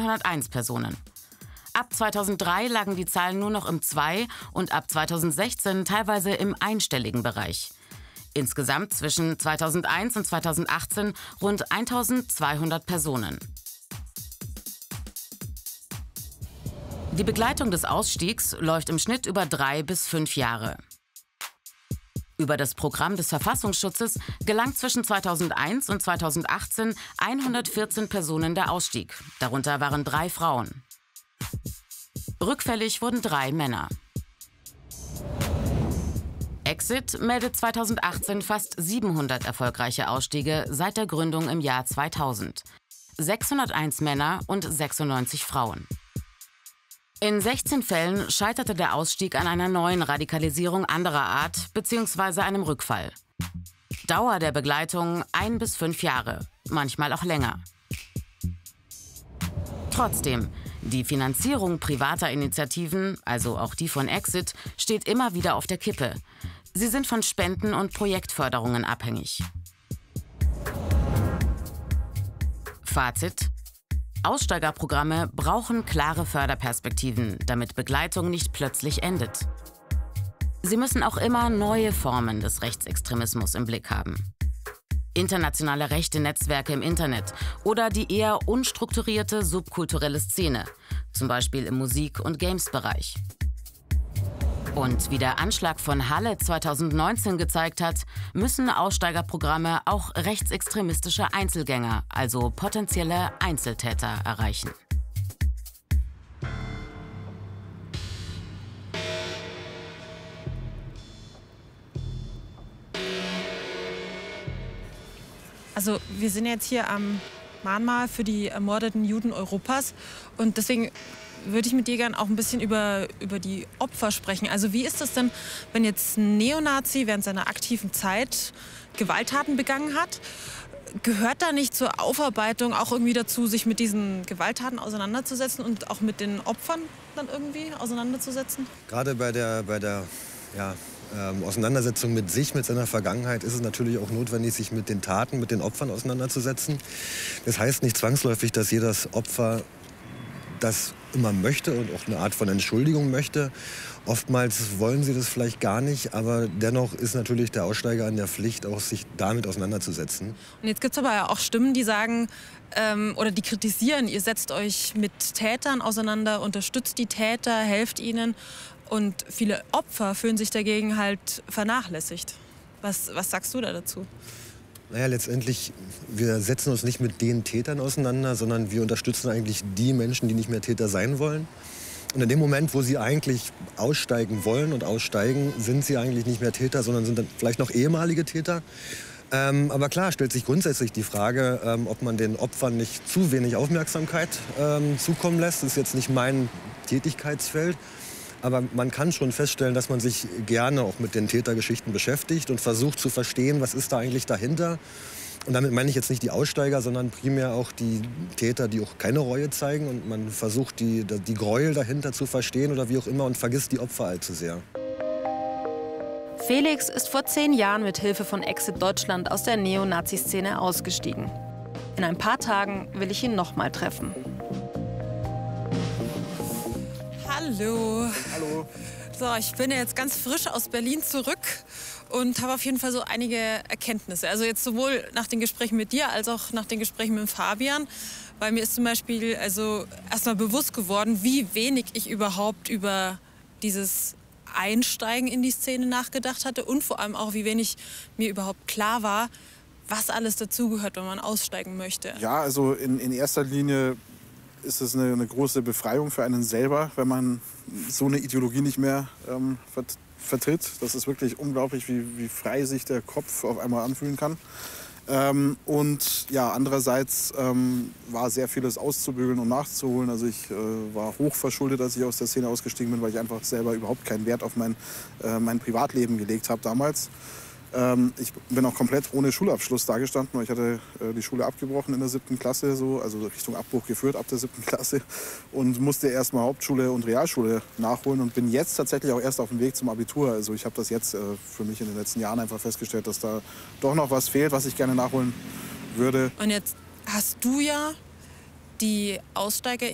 101 Personen. Ab 2003 lagen die Zahlen nur noch im Zwei- und ab 2016 teilweise im einstelligen Bereich. Insgesamt zwischen 2001 und 2018 rund 1200 Personen. Die Begleitung des Ausstiegs läuft im Schnitt über 3 bis 5 Jahre. Über das Programm des Verfassungsschutzes gelang zwischen 2001 und 2018 114 Personen der Ausstieg. Darunter waren 3 Frauen. Rückfällig wurden 3 Männer. Exit meldet 2018 fast 700 erfolgreiche Ausstiege seit der Gründung im Jahr 2000. 601 Männer und 96 Frauen. In 16 Fällen scheiterte der Ausstieg an einer neuen Radikalisierung anderer Art bzw. einem Rückfall. Dauer der Begleitung 1 bis 5 Jahre, manchmal auch länger. Trotzdem, die Finanzierung privater Initiativen, also auch die von Exit, steht immer wieder auf der Kippe. Sie sind von Spenden und Projektförderungen abhängig. Fazit: Aussteigerprogramme brauchen klare Förderperspektiven, damit Begleitung nicht plötzlich endet. Sie müssen auch immer neue Formen des Rechtsextremismus im Blick haben. Internationale rechte Netzwerke im Internet oder die eher unstrukturierte subkulturelle Szene, zum Beispiel im Musik- und Games-Bereich. Und wie der Anschlag von Halle 2019 gezeigt hat, müssen Aussteigerprogramme auch rechtsextremistische Einzelgänger, also potenzielle Einzeltäter, erreichen. Also wir sind jetzt hier am Mahnmal für die ermordeten Juden Europas und deswegen würde ich mit dir gerne auch ein bisschen über die Opfer sprechen. Also wie ist das denn, wenn jetzt ein Neonazi während seiner aktiven Zeit Gewalttaten begangen hat? Gehört da nicht zur Aufarbeitung auch irgendwie dazu, sich mit diesen Gewalttaten auseinanderzusetzen und auch mit den Opfern dann irgendwie auseinanderzusetzen? Gerade bei der Auseinandersetzung mit sich, mit seiner Vergangenheit, ist es natürlich auch notwendig, sich mit den Taten, mit den Opfern auseinanderzusetzen. Das heißt nicht zwangsläufig, dass jedes Opfer das immer möchte und auch eine Art von Entschuldigung möchte. Oftmals wollen sie das vielleicht gar nicht, aber dennoch ist natürlich der Aussteiger in der Pflicht, auch sich damit auseinanderzusetzen. Und jetzt gibt es aber ja auch Stimmen, die sagen oder die kritisieren, ihr setzt euch mit Tätern auseinander, unterstützt die Täter, helft ihnen. Und viele Opfer fühlen sich dagegen halt vernachlässigt. Was sagst du da dazu? Naja, letztendlich, wir setzen uns nicht mit den Tätern auseinander, sondern wir unterstützen eigentlich die Menschen, die nicht mehr Täter sein wollen. Und in dem Moment, wo sie eigentlich aussteigen wollen und aussteigen, sind sie eigentlich nicht mehr Täter, sondern sind dann vielleicht noch ehemalige Täter. Aber klar, stellt sich grundsätzlich die Frage, ob man den Opfern nicht zu wenig Aufmerksamkeit zukommen lässt. Das ist jetzt nicht mein Tätigkeitsfeld. Aber man kann schon feststellen, dass man sich gerne auch mit den Tätergeschichten beschäftigt und versucht zu verstehen, was ist da eigentlich dahinter. Und damit meine ich jetzt nicht die Aussteiger, sondern primär auch die Täter, die auch keine Reue zeigen. Und man versucht, die Gräuel dahinter zu verstehen oder wie auch immer und vergisst die Opfer allzu sehr. Felix ist vor 10 Jahren mit Hilfe von Exit Deutschland aus der Neonazi-Szene ausgestiegen. In ein paar Tagen will ich ihn noch mal treffen. Hallo. Hallo. So, ich bin ja jetzt ganz frisch aus Berlin zurück und habe auf jeden Fall so einige Erkenntnisse. Also jetzt sowohl nach den Gesprächen mit dir als auch nach den Gesprächen mit Fabian. Weil mir ist zum Beispiel also erstmal bewusst geworden, wie wenig ich überhaupt über dieses Einsteigen in die Szene nachgedacht hatte und vor allem auch, wie wenig mir überhaupt klar war, was alles dazugehört, wenn man aussteigen möchte. Ja, also in erster Linie ist es eine große Befreiung für einen selber, wenn man so eine Ideologie nicht mehr vertritt. Das ist wirklich unglaublich, wie frei sich der Kopf auf einmal anfühlen kann. Und ja, andererseits war sehr vieles auszubügeln und nachzuholen. Also ich war hochverschuldet, als ich aus der Szene ausgestiegen bin, weil ich einfach selber überhaupt keinen Wert auf mein Privatleben gelegt habe damals. Ich bin auch komplett ohne Schulabschluss dagestanden, weil ich hatte die Schule abgebrochen in der 7. Klasse, also Richtung Abbruch geführt ab der 7. Klasse und musste erst mal Hauptschule und Realschule nachholen und bin jetzt tatsächlich auch erst auf dem Weg zum Abitur. Also ich habe das jetzt für mich in den letzten Jahren einfach festgestellt, dass da doch noch was fehlt, was ich gerne nachholen würde. Und jetzt hast du ja die Aussteiger